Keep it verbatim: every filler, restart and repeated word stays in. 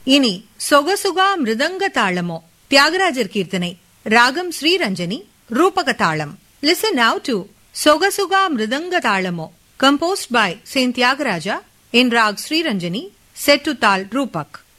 இனி சொகசுகா மிருதங்க தாளமோ, தியாகராஜர் கீர்த்தனை, ராகம் ஸ்ரீரஞ்சனி, ரூபக தாளம். Listen now to Soga-Suga Mridanga Thalamo, composed by Saint Tyagaraja in Rag Sri Ranjani, set to Tal Rupak.